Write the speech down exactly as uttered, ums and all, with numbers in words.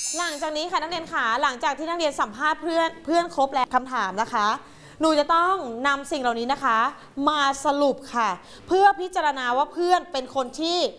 หลังจากนี้ค่ะนักเรียนขาหลังจากที่นักเรียนสัมภาษณ์เพื่อนเพื่อนครบแล้วคำถามนะคะหนูจะต้องนำสิ่งเหล่านี้นะคะมาสรุปค่ะเพื่อพิจารณาว่าเพื่อนเป็นคนที่